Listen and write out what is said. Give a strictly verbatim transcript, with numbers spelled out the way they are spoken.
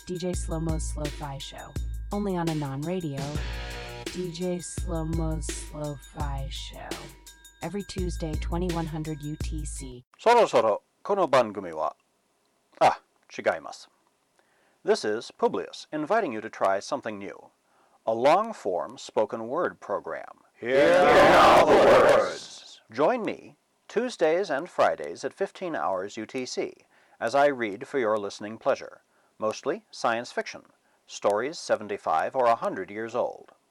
D J Slow-Mo's Slow-Fi Show, only on Anon Radio. D J Slow-Mo's Slow-Fi Show, every Tuesday, twenty-one hundred U T C. そろそろこの番組は、あ、違います。This is Publius inviting you to try something new. A long-form spoken word program. Here are the words. Join me Tuesdays and Fridays at fifteen hours U T C as I read for your listening pleasure, mostly science fiction, stories seventy-five or one hundred years old.